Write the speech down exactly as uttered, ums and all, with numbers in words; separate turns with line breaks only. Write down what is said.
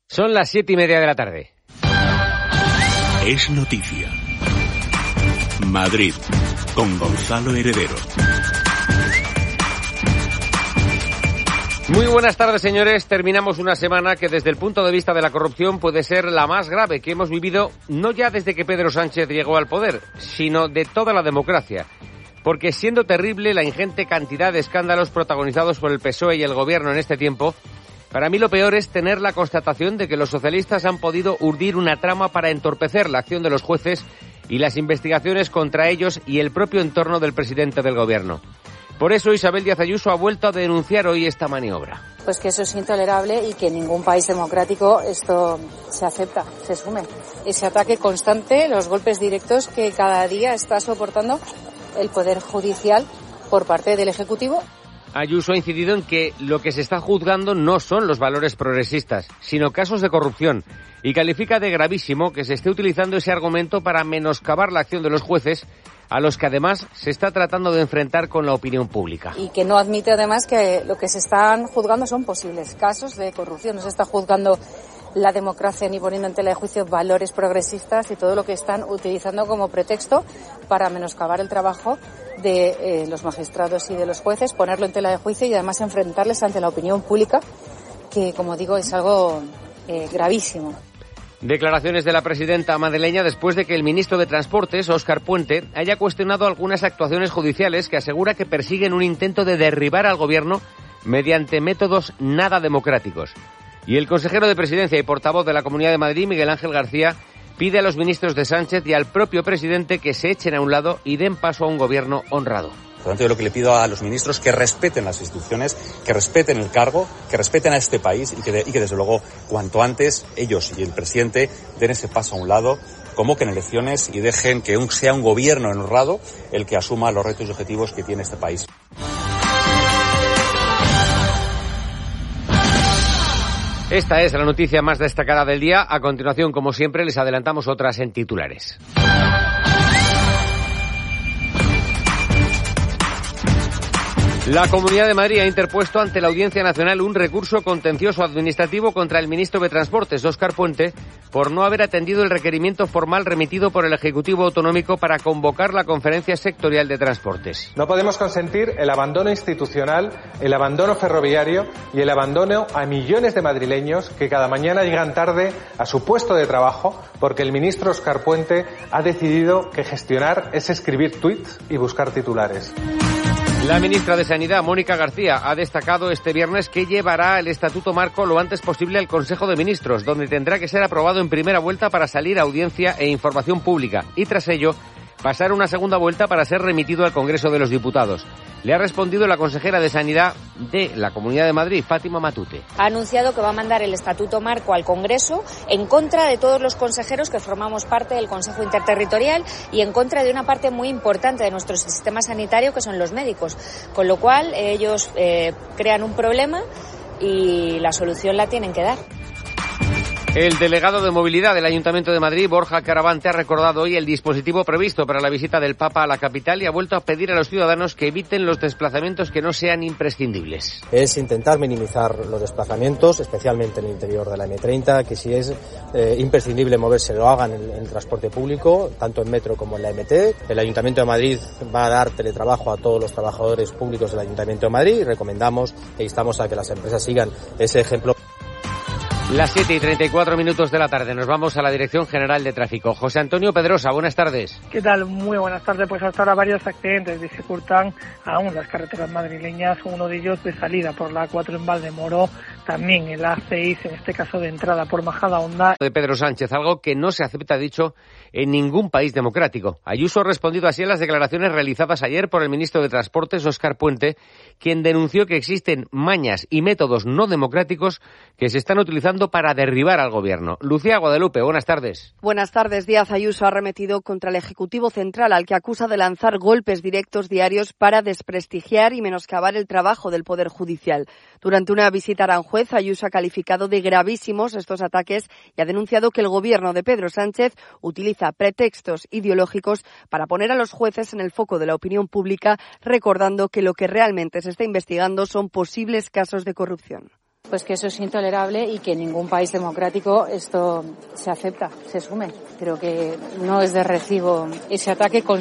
Son las siete y media de la tarde.
Es noticia. Madrid, con Gonzalo Heredero.
Muy buenas tardes, señores. Terminamos una semana que desde el punto de vista de la corrupción puede ser la más grave que hemos vivido, no ya desde que Pedro Sánchez llegó al poder, sino de toda la democracia. Porque siendo terrible la ingente cantidad de escándalos protagonizados por el P S O E y el Gobierno en este tiempo, para mí lo peor es tener la constatación de que los socialistas han podido urdir una trama para entorpecer la acción de los jueces y las investigaciones contra ellos y el propio entorno del presidente del Gobierno. Por eso Isabel Díaz Ayuso ha vuelto a denunciar hoy esta maniobra.
Pues que eso es intolerable y que en ningún país democrático esto se acepta, se asume. Ese ataque constante, los golpes directos que cada día está soportando el Poder Judicial por parte del Ejecutivo.
Ayuso ha incidido en que lo que se está juzgando no son los valores progresistas, sino casos de corrupción, y califica de gravísimo que se esté utilizando ese argumento para menoscabar la acción de los jueces, a los que además se está tratando de enfrentar con la opinión pública.
Y que no admite además que lo que se están juzgando son posibles casos de corrupción. No se está juzgando la democracia ni poniendo en tela de juicio valores progresistas y todo lo que están utilizando como pretexto para menoscabar el trabajo de eh, los magistrados y de los jueces, ponerlo en tela de juicio y además enfrentarles ante la opinión pública, que como digo es algo eh, gravísimo.
Declaraciones de la presidenta madrileña después de que el ministro de Transportes, Óscar Puente, haya cuestionado algunas actuaciones judiciales que asegura que persiguen un intento de derribar al gobierno mediante métodos nada democráticos. Y el consejero de Presidencia y portavoz de la Comunidad de Madrid, Miguel Ángel García, pide a los ministros de Sánchez y al propio presidente que se echen a un lado y den paso a un gobierno honrado.
Por lo tanto, yo lo que le pido a los ministros que respeten las instituciones, que respeten el cargo, que respeten a este país y que, de, y que desde luego, cuanto antes, ellos y el presidente den ese paso a un lado, convoquen elecciones y dejen que un, sea un gobierno honrado el que asuma los retos y objetivos que tiene este país.
Esta es la noticia más destacada del día. A continuación, como siempre, les adelantamos otras en titulares. La Comunidad de Madrid ha interpuesto ante la Audiencia Nacional un recurso contencioso administrativo contra el ministro de Transportes, Óscar Puente, por no haber atendido el requerimiento formal remitido por el Ejecutivo Autonómico para convocar la Conferencia Sectorial de Transportes.
No podemos consentir el abandono institucional, el abandono ferroviario y el abandono a millones de madrileños que cada mañana llegan tarde a su puesto de trabajo porque el ministro Óscar Puente ha decidido que gestionar es escribir tuits y buscar titulares.
La ministra de Sanidad, Mónica García, ha destacado este viernes que llevará el Estatuto Marco lo antes posible al Consejo de Ministros, donde tendrá que ser aprobado en primera vuelta para salir a audiencia e información pública y, tras ello, pasar una segunda vuelta para ser remitido al Congreso de los Diputados. Le ha respondido la consejera de Sanidad de la Comunidad de Madrid, Fátima Matute.
Ha anunciado que va a mandar el Estatuto Marco al Congreso en contra de todos los consejeros que formamos parte del Consejo Interterritorial y en contra de una parte muy importante de nuestro sistema sanitario, que son los médicos. Con lo cual, ellos eh, crean un problema y la solución la tienen que dar.
El delegado de Movilidad del Ayuntamiento de Madrid, Borja Caravante, ha recordado hoy el dispositivo previsto para la visita del Papa a la capital y ha vuelto a pedir a los ciudadanos que eviten los desplazamientos que no sean imprescindibles.
Es intentar minimizar los desplazamientos, especialmente en el interior de la eme treinta, que si es eh, imprescindible moverse lo hagan en, en el transporte público, tanto en metro como en la eme te. El Ayuntamiento de Madrid va a dar teletrabajo a todos los trabajadores públicos del Ayuntamiento de Madrid y recomendamos e instamos a que las empresas sigan ese ejemplo.
Las siete y treinta y cuatro minutos de la tarde. Nos vamos a la Dirección General de Tráfico. José Antonio Pedrosa, buenas tardes.
¿Qué tal? Muy buenas tardes. Pues hasta ahora varios accidentes dificultan aún las carreteras madrileñas. Uno de ellos de salida por la A cuatro en Valdemoro, también el A seis, en este caso de entrada por Majadahonda.
De Pedro Sánchez, algo que no se acepta, dicho, en ningún país democrático. Ayuso ha respondido así a las declaraciones realizadas ayer por el ministro de Transportes, Óscar Puente, quien denunció que existen mañas y métodos no democráticos que se están utilizando para derribar al gobierno. Lucía Guadalupe, buenas tardes.
Buenas tardes. Díaz Ayuso ha arremetido contra el Ejecutivo Central, al que acusa de lanzar golpes directos diarios para desprestigiar y menoscabar el trabajo del Poder Judicial. Durante una visita a Aranjuez, Ayuso ha calificado de gravísimos estos ataques y ha denunciado que el gobierno de Pedro Sánchez utiliza pretextos ideológicos para poner a los jueces en el foco de la opinión pública, recordando que lo que realmente se está investigando son posibles casos de corrupción.
pues que eso es intolerable y que en ningún país democrático esto se acepta, se asume. Creo que no es de recibo ese ataque con